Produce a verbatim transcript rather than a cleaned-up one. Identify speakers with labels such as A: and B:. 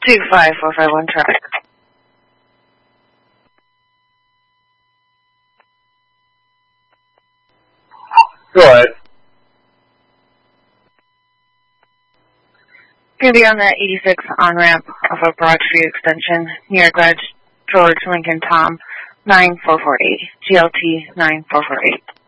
A: two five four five one traffic.
B: Go ahead.
A: Going to be on the eighty-six on-ramp off of Broad Street Extension, near Garage George Lincoln Tom, nine four four eight, G L T nine four four eight.